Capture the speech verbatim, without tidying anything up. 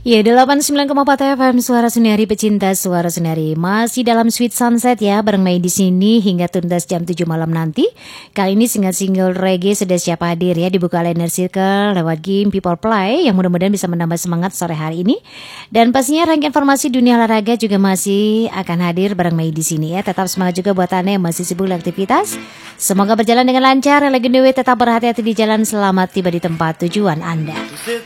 Ya, delapan puluh sembilan koma empat F M Suara Seniari Pecinta Suara Seniari masih dalam Sweet Sunset ya, bareng Mei di sini hingga tuntas jam tujuh malam nanti. Kali ini single-single reggae sudah siap hadir ya, dibuka oleh Inner Circle lewat game People Play yang mudah-mudahan bisa menambah semangat sore hari ini. Dan pastinya rangkaian informasi dunia olahraga juga masih akan hadir bareng Mei di sini ya. Tetap semangat juga buat Anda yang masih sibuk aktivitas. Semoga berjalan dengan lancar. Legend Dewi tetap berhati-hati di jalan, selamat tiba di tempat tujuan Anda.